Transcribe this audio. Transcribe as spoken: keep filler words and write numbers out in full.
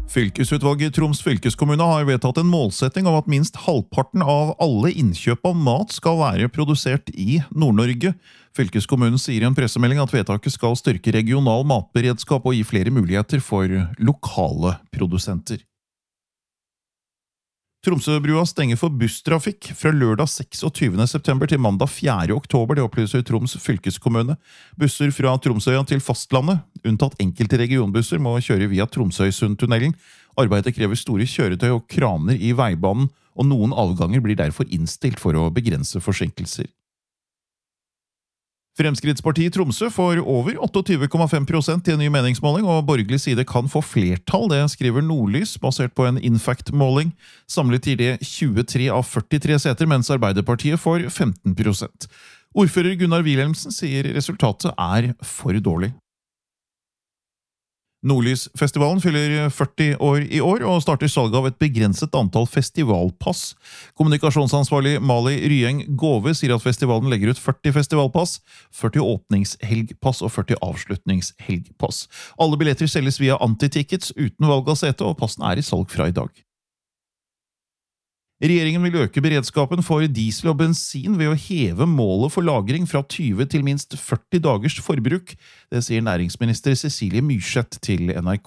Fylkesutvalget i Troms fylkeskommune har vedtatt en målsetting om at minst halvparten av alle innkjøp av mat skal være produsert i Nord-Norge. Fylkeskommunen sier i en pressemelding at vedtaket skal styrke regional matberedskap og gi flere muligheter for lokale produsenter. Tromsøbrua stenger for busstrafikk fra lørdag seksogtyvende september til mandag fjerde oktober, det opplyser Troms fylkeskommune. Busser fra Tromsøya til fastlandet, unntatt enkelte regionbusser, må kjøre via Tromsøysundtunnelen. Arbeidet krever store kjøretøy og kraner i veibanen, og noen avganger blir derfor innstilt for å begrense forsinkelser. Fremskrittspartiet i Tromsø får over tjueåtte komma fem prosent i en ny meningsmåling, og borgerlig side kan få flertall, det skriver Nordlys, basert på en Infact-måling. Samlet gir det tjuetre av førtitre seter, mens Arbeiderpartiet får femten prosent. Ordfører Gunnar Wilhelmsen sier resultatet er for dårlig. Nordlysfestivalen fyller førti år i år og starter salg av et begrenset antall festivalpass. Kommunikasjonsansvarlig Mali Ryeng Gåve sier at festivalen legger ut førti festivalpass, førti åpningshelgpass og førti avslutningshelgpass. Alle billetter selges via antitickets uten valg av sete, og passene er i salg fra i dag. Regjeringen vil øke beredskapen for diesel og bensin ved å heve målet for lagring fra tyve til minst førti dagers forbruk. Det sier næringsminister Cecilie Myrseth til N R K.